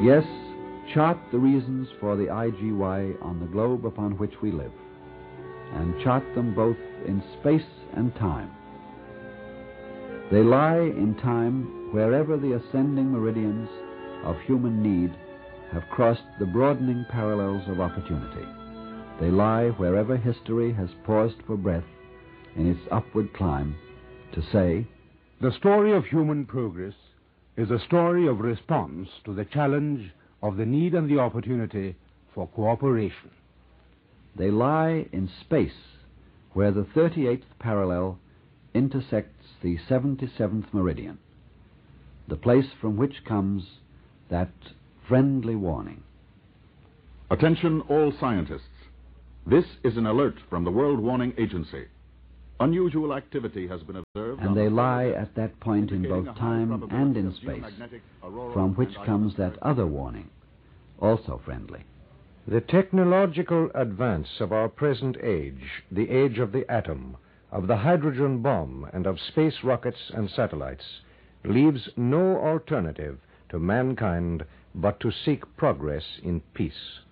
Yes, chart the reasons for the IGY on the globe upon which we live, and chart them both in space and time. They lie in time wherever the ascending meridians of human need have crossed the broadening parallels of opportunity. They lie wherever history has paused for breath in its upward climb to say, the story of human progress is a story of response to the challenge of the need and the opportunity for cooperation. They lie in space where the 38th parallel intersects the 77th meridian, the place from which comes that friendly warning. Attention all scientists. This is an alert from the World Warning Agency. Unusual activity has been observed. And they lie at that point in both time and in space, from which comes that other warning, also friendly. The technological advance of our present age, the age of the atom, of the hydrogen bomb, and of space rockets and satellites, leaves no alternative to mankind but to seek progress in peace.